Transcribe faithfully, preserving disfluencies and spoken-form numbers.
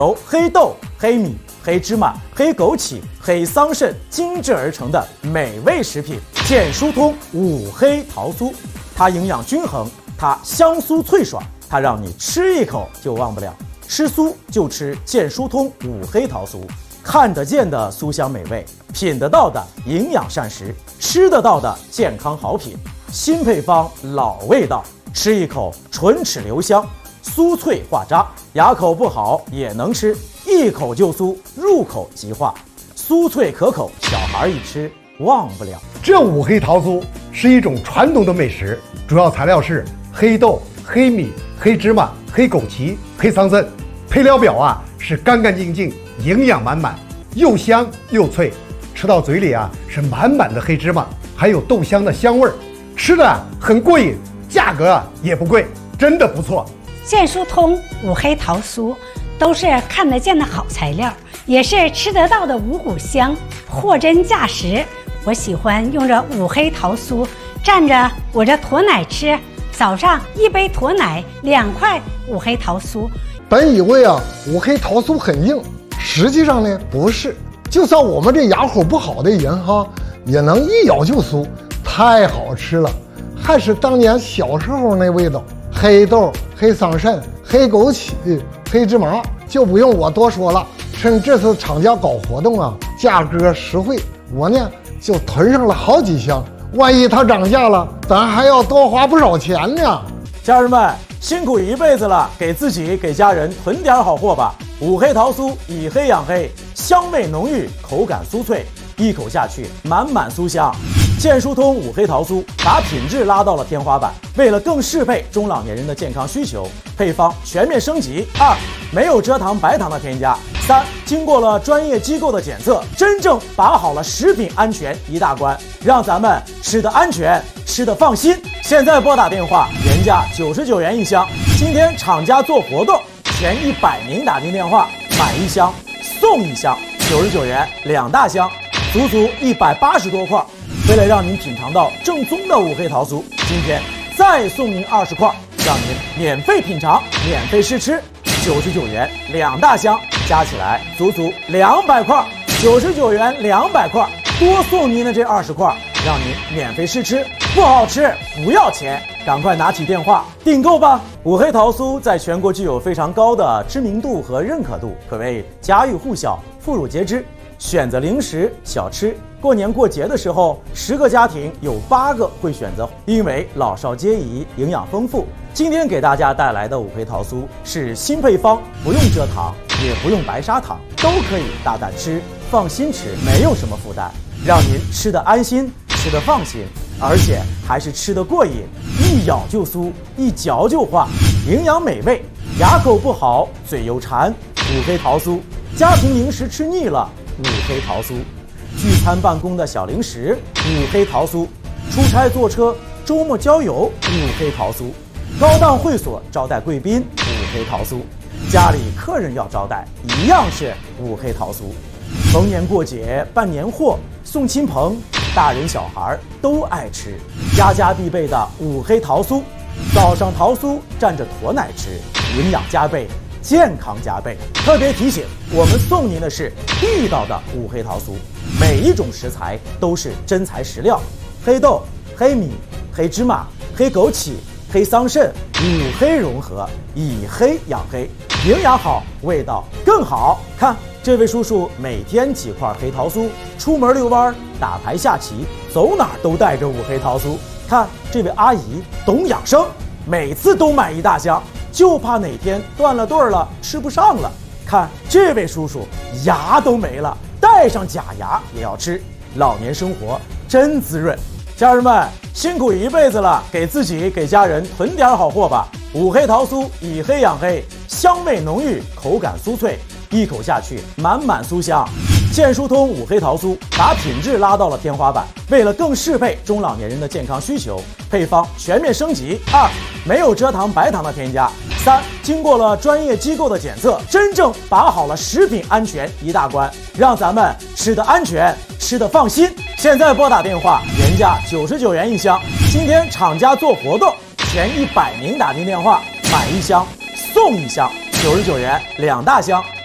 由黑豆、黑米、黑芝麻、黑枸杞、黑桑葚精制而成的美味食品健疏通五黑桃酥。它营养均衡，它香酥脆爽，它让你吃一口就忘不了。吃酥就吃健疏通五黑桃酥，看得见的酥香美味，品得到的营养膳食，吃得到的健康好品。新配方老味道，吃一口唇齿留香，酥脆化渣，牙口不好也能吃，一口就酥，入口即化，酥脆可口，小孩一吃忘不了。 这五黑桃酥是一种传统的美食，主要材料是黑豆、黑米、黑芝麻、黑枸杞、黑桑葚。配料表啊是干干净净，营养满满，又香又脆，吃到嘴里啊是满满的黑芝麻，还有豆香的香味儿，吃的很过瘾，价格啊也不贵，真的不错。 健疏通五黑桃酥都是看得见的好材料，也是吃得到的五谷香，货真价实。我喜欢用这五黑桃酥蘸着我这驼奶吃，早上一杯驼奶，两块五黑桃酥。 本以为啊五黑桃酥很硬，实际上呢不是，就算我们这牙口不好的人哈，也能一咬就酥，太好吃了，还是当年小时候那味道。黑豆、黑桑葚、黑枸杞、黑芝麻就不用我多说了，趁这次厂家搞活动啊，价格实惠，我呢就囤上了好几箱，万一它涨价了，咱还要多花不少钱呢。 家人们辛苦一辈子了，给自己给家人囤点好货吧。五黑桃酥以黑养黑，香味浓郁，口感酥脆，一口下去满满酥香。健疏通五黑桃酥把品质拉到了天花板，为了更适配中老年人的健康需求，配方全面升级。二，没有蔗糖白糖的添加。三，经过了专业机构的检测，真正把好了食品安全一大关，让咱们吃得安全，吃得放心。现在拨打电话，原价九十九元一箱，今天厂家做活动，前一百名打进电话买一箱送一箱，九十九元两大箱，足足一百八十多块。为了让您品尝到正宗的五黑桃酥，今天再送您二十块，让您免费品尝，免费试吃，九十九元两大箱，加起来足足两百块，九十九元两百块，多送您的这二十块，让您免费试吃，不好吃不要钱，赶快拿起电话订购吧！五黑桃酥在全国具有非常高的知名度和认可度，可谓家喻户晓，妇孺皆知。选择零食小吃，过年过节的时候，十个家庭有八个会选择，因为老少皆宜，营养丰富。今天给大家带来的五黑桃酥是新配方，不用蔗糖，也不用白砂糖，都可以大胆吃，放心吃，没有什么负担，让您吃得安心，吃得放心，而且还是吃得过瘾，一咬就酥，一嚼就化，营养美味。牙口不好，嘴又馋，五黑桃酥，家庭零食吃腻了，五黑桃酥，聚餐办公的小零食，五黑桃酥，出差坐车，周末郊游，五黑桃酥，高档会所招待贵宾，五黑桃酥，家里客人要招待，一样是五黑桃酥。逢年过节办年货，送亲朋，大人小孩都爱吃，家家必备的五黑桃酥。早上桃酥蘸着驼奶吃，营养加倍，健康加倍。特别提醒，我们送您的是地道的五黑桃酥，每一种食材都是真材实料，黑豆、黑米、黑芝麻、黑枸杞、黑桑葚，五黑融合，以黑养黑，营养好，味道更好。看这位叔叔每天几块黑桃酥，出门遛弯、打牌下棋，走哪儿都带着五黑桃酥。看这位阿姨懂养生，每次都买一大箱，就怕哪天断了顿了吃不上了。看这位叔叔牙都没了，带上假牙也要吃，老年生活真滋润。家人们辛苦一辈子了，给自己给家人囤点好货吧。五黑桃酥以黑养黑，香味浓郁，口感酥脆，一口下去满满酥香。健疏通五黑桃酥把品质拉到了天花板，为了更适配中老年人的健康需求，配方全面升级。二，没有蔗糖白糖的添加。三，经过了专业机构的检测，真正把好了食品安全一大关，让咱们吃得安全，吃得放心。现在拨打电话，原价九十九元一箱，今天厂家做活动，前一百名打进电话买一箱送一箱，九十九元两大箱。